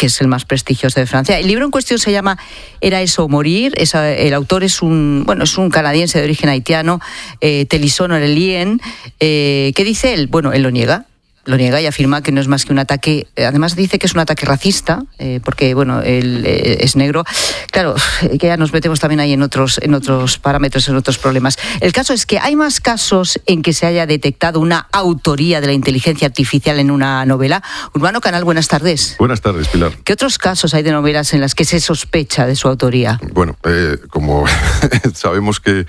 que es el más prestigioso de Francia. El libro en cuestión se llama Era eso o morir. El autor es un canadiense de origen haitiano, Télisson Aurélien. ¿Qué dice él? Bueno, él lo niega y afirma que no es más que un ataque. Además dice que es un ataque racista, porque bueno, él es negro. Claro, que ya nos metemos también ahí en otros parámetros, en otros problemas. El caso es que hay más casos en que se haya detectado una autoría de la inteligencia artificial en una novela. Urbano Canal, buenas tardes. Buenas tardes, Pilar. ¿Qué otros casos hay de novelas en las que se sospecha de su autoría? Bueno, como sabemos que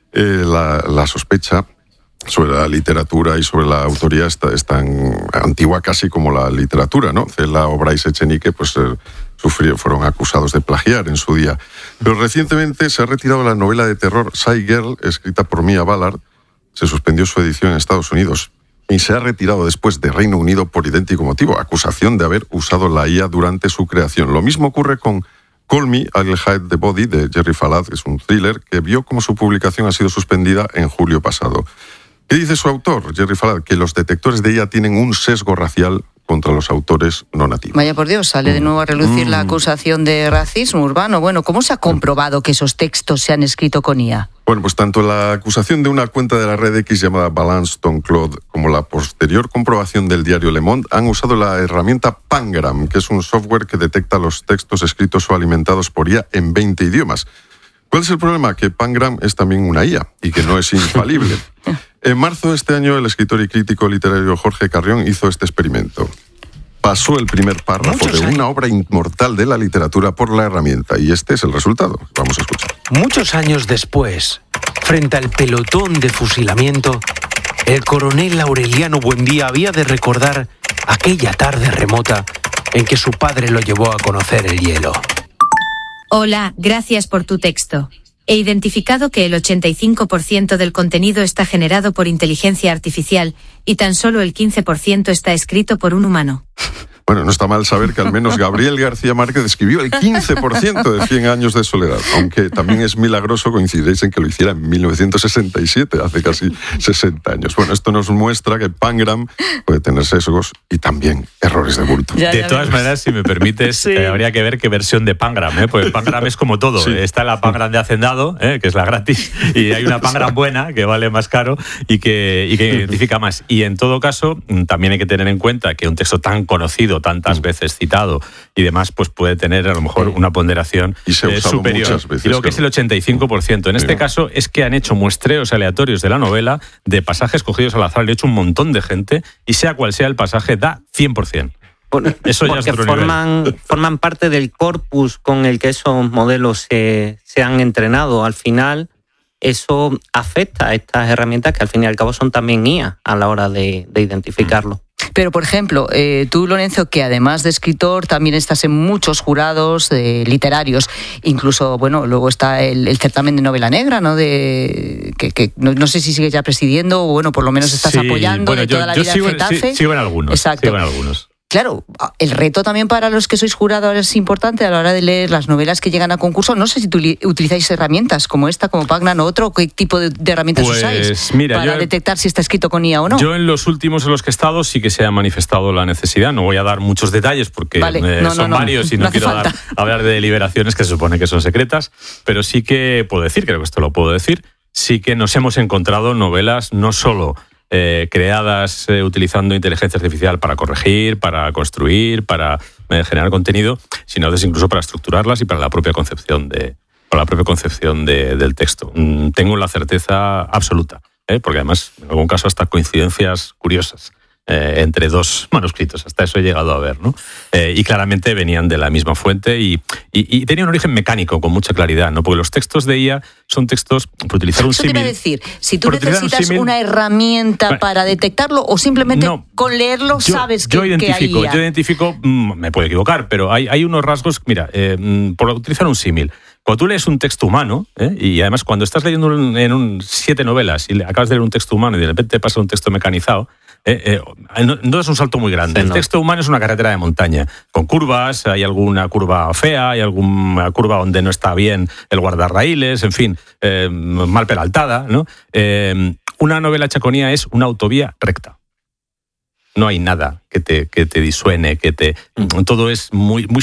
la sospecha sobre la literatura y sobre la autoría es tan antigua casi como la literatura, ¿no? Cela o Bryce Echenique fueron acusados de plagiar en su día. Pero recientemente se ha retirado la novela de terror Shy Girl, escrita por Mia Ballard. Se suspendió su edición en Estados Unidos y se ha retirado después de Reino Unido por idéntico motivo, acusación de haber usado la IA durante su creación. Lo mismo ocurre con Call Me, I'll Hide the Body, de Jerry Falad, que es un thriller que vio cómo su publicación ha sido suspendida en julio pasado. ¿Qué dice su autor, Jerry Falad? Que los detectores de IA tienen un sesgo racial contra los autores no nativos. Vaya por Dios, sale de nuevo a relucir la acusación de racismo, Urbano. Bueno, ¿cómo se ha comprobado que esos textos se han escrito con IA? Bueno, pues tanto la acusación de una cuenta de la red X llamada Balance Ton Claude como la posterior comprobación del diario Le Monde han usado la herramienta Pangram, que es un software que detecta los textos escritos o alimentados por IA en 20 idiomas. ¿Cuál es el problema? Que Pangram es también una IA y que no es infalible. En marzo de este año, el escritor y crítico literario Jorge Carrión hizo este experimento. Pasó el primer párrafo de una obra inmortal de la literatura por la herramienta, y este es el resultado. Vamos a escuchar. Muchos años después, frente al pelotón de fusilamiento, el coronel Aureliano Buendía había de recordar aquella tarde remota en que su padre lo llevó a conocer el hielo. Hola, gracias por tu texto. He identificado que el 85% del contenido está generado por inteligencia artificial y tan solo el 15% está escrito por un humano. Bueno, no está mal saber que al menos Gabriel García Márquez escribió el 15% de 100 años de soledad, aunque también es milagroso, coincidiréis en que lo hiciera en 1967, hace casi 60 años. Bueno, esto nos muestra que Pangram puede tener sesgos y también errores de bulto. De todas maneras, si me permites, sí. Habría que ver qué versión de Pangram, porque Pangram es como todo. Sí. Está la Pangram de Hacendado, que es la gratis, y hay una Pangram buena, que vale más caro y que identifica más. Y en todo caso, también hay que tener en cuenta que un texto tan conocido, tantas veces citado y demás, pues puede tener a lo mejor una ponderación superior. Veces, y luego que es el 85%. En este caso es que han hecho muestreos aleatorios de la novela, de pasajes cogidos al azar, le ha hecho un montón de gente, y sea cual sea el pasaje, da 100%. Bueno, eso ya porque forman parte del corpus con el que esos modelos se han entrenado. Al final, eso afecta a estas herramientas que al fin y al cabo son también IA a la hora de identificarlo. Pero, por ejemplo, tú, Lorenzo, que además de escritor también estás en muchos jurados literarios, incluso, bueno, luego está el certamen de novela negra, ¿no? Que no sé si sigues ya presidiendo o, bueno, por lo menos estás apoyando, bueno, de toda la vida en Getafe. Sigo en algunos. Exacto. Sigo en algunos. Claro, el reto también para los que sois jurados es importante a la hora de leer las novelas que llegan a concurso. No sé si utilizáis herramientas como esta, como Pangram o otro, ¿qué tipo de herramientas usáis para detectar si está escrito con IA o no? Yo en los últimos en los que he estado sí que se ha manifestado la necesidad. No voy a dar muchos detalles porque son varios y no quiero hablar de deliberaciones que se supone que son secretas, pero sí que puedo decir, creo que esto lo puedo decir, sí que nos hemos encontrado novelas no solo creadas utilizando inteligencia artificial para corregir, para construir, para generar contenido, sino incluso para estructurarlas y para la propia concepción del texto. Tengo la certeza absoluta, porque además en algún caso hasta coincidencias curiosas entre dos manuscritos, hasta eso he llegado a ver, ¿no? Y claramente venían de la misma fuente y tenían un origen mecánico con mucha claridad, ¿no? Porque los textos de IA son textos, por utilizar un símil... Eso te iba a decir, si tú necesitas una herramienta para detectarlo o simplemente con leerlo sabes que hay IA. Yo identifico, me puedo equivocar, pero hay unos rasgos, mira, por utilizar un símil. Cuando tú lees un texto humano, y además cuando estás leyendo en 7 novelas y acabas de leer un texto humano y de repente pasa un texto mecanizado, no es un salto muy grande. El texto humano es una carretera de montaña, con curvas, hay alguna curva fea, hay alguna curva donde no está bien el guardarraíles, en fin, mal peraltada, ¿no? Una novela hecha con IA es una autovía recta. No hay nada que te disuene, todo es muy, muy